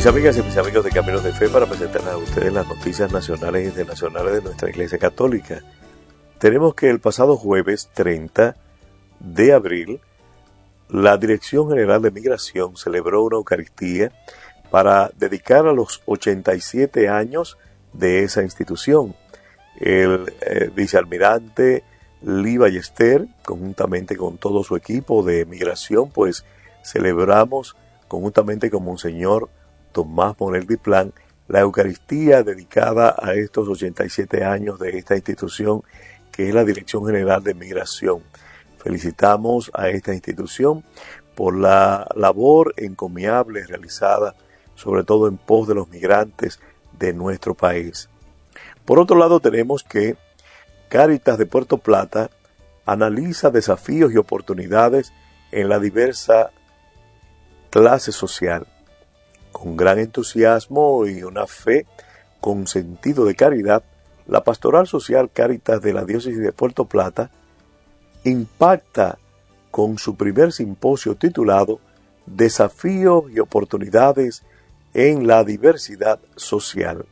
Mis amigas y mis amigos de Caminos de Fe, para presentarles a ustedes las noticias nacionales e internacionales de nuestra Iglesia Católica. Tenemos que el pasado jueves 30 de abril, la Dirección General de Migración celebró una Eucaristía para dedicar a los 87 años de esa institución. El vicealmirante Lee Ballester, conjuntamente con todo su equipo de migración, pues celebramos conjuntamente con Monseñor Tomás Morel Diplán la Eucaristía dedicada a estos 87 años de esta institución que es la Dirección General de Migración. Felicitamos a esta institución por la labor encomiable realizada, sobre todo en pos de los migrantes de nuestro país. Por otro lado, tenemos que Cáritas de Puerto Plata analiza desafíos y oportunidades en la diversa clase social. Con gran entusiasmo y una fe con sentido de caridad, la Pastoral Social Cáritas de la Diócesis de Puerto Plata impacta con su primer simposio titulado Desafíos y oportunidades en la diversidad social.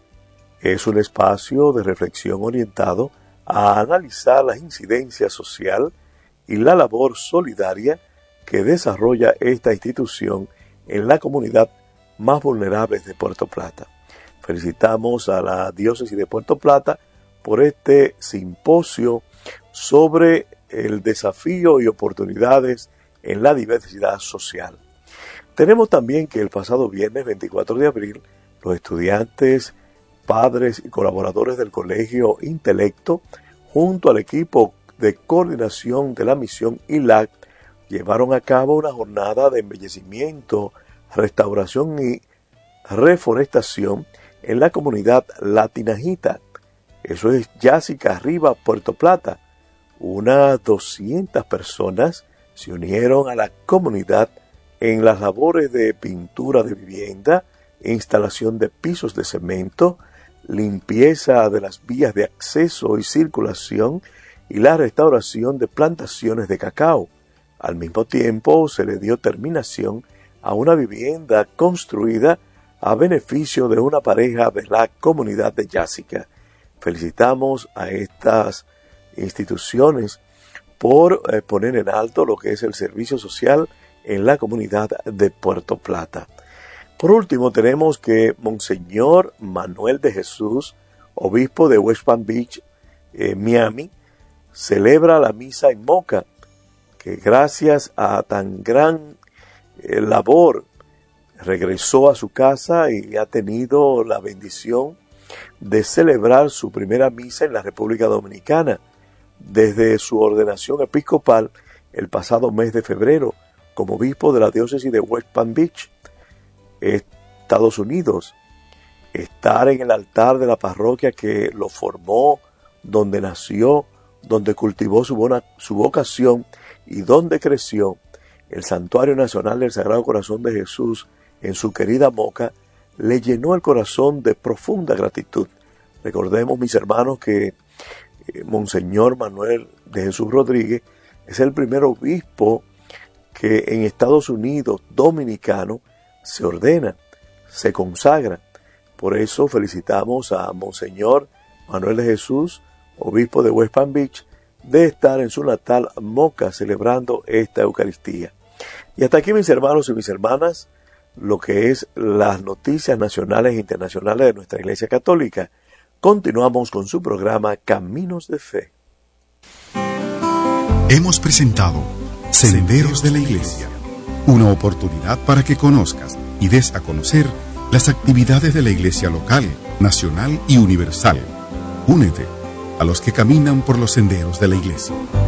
Es un espacio de reflexión orientado a analizar la incidencia social y la labor solidaria que desarrolla esta institución en la comunidad más vulnerables de Puerto Plata. Felicitamos a la Diócesis de Puerto Plata por este simposio sobre el desafío y oportunidades en la diversidad social. Tenemos también que el pasado viernes 24 de abril, los estudiantes, padres y colaboradores del Colegio Intelecto, junto al equipo de coordinación de la misión ILAC, llevaron a cabo una jornada de embellecimiento, restauración y reforestación en la comunidad latinajita. Eso es Jásica Arriba, Puerto Plata. Unas 200 personas se unieron a la comunidad en las labores de pintura de vivienda, instalación de pisos de cemento, limpieza de las vías de acceso y circulación y la restauración de plantaciones de cacao. Al mismo tiempo se le dio terminación a una vivienda construida a beneficio de una pareja de la comunidad de Jásica. Felicitamos a estas instituciones por poner en alto lo que es el servicio social en la comunidad de Puerto Plata. Por último, tenemos que Monseñor Manuel de Jesús, obispo de West Palm Beach, Miami, celebra la misa en Moca, que gracias a tan gran labor regresó a su casa y ha tenido la bendición de celebrar su primera misa en la República Dominicana desde su ordenación episcopal el pasado mes de febrero como obispo de la diócesis de West Palm Beach, Estados Unidos. Estar en el altar de la parroquia que lo formó, donde nació, donde cultivó su vocación y donde creció, el Santuario Nacional del Sagrado Corazón de Jesús en su querida Moca, le llenó el corazón de profunda gratitud. Recordemos, mis hermanos, que Monseñor Manuel de Jesús Rodríguez es el primer obispo que en Estados Unidos dominicano se ordena, se consagra. Por eso felicitamos a Monseñor Manuel de Jesús, obispo de West Palm Beach, de estar en su natal Moca celebrando esta Eucaristía. Y hasta aquí, mis hermanos y mis hermanas, lo que es las noticias nacionales e internacionales de nuestra Iglesia Católica. Continuamos con su programa Caminos de Fe. Hemos presentado Senderos de la Iglesia, una oportunidad para que conozcas y des a conocer las actividades de la Iglesia local, nacional y universal. Únete a los que caminan por los senderos de la Iglesia.